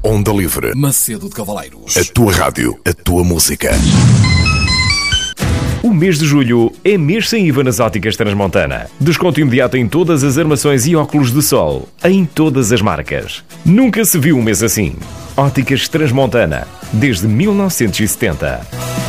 Onda Livre. Macedo de Cavaleiros. A tua rádio, a tua música. O mês de julho é mês sem IVA nas óticas Transmontana. Desconto imediato em todas as armações e óculos de sol, em todas as marcas. Nunca se viu um mês assim. Óticas Transmontana, desde 1970.